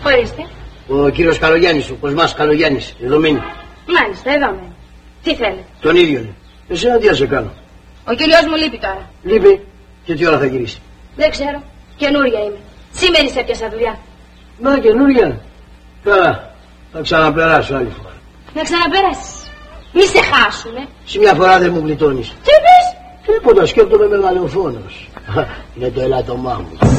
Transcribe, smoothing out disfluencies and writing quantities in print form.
Ορίστε. Ο κύριος Καλογιάννης, ο Κοσμάς Καλογιάννης, εδώ μένει. Μάλιστα, εδώ μένει. Τι θέλετε? Τον ίδιο είναι. Εσένα τι θα σε κάνω? Ο κυριός μου λείπει τώρα. Λείπει? Και τι ώρα θα γυρίσει? Δεν ξέρω. Καινούρια είμαι. Σήμερα σε έπιασα δουλειά. Μα καινούρια. Καλά. Θα ξαναπεράσω άλλη φορά. Να ξαναπεράσεις. Μη σε χάσουνε. Σε μια φορά δεν μου γλιτώνεις. Τι πες? Τίποτα, σκέφτομαι μεγαλοφόνος. Είναι το ελάττωμά μου.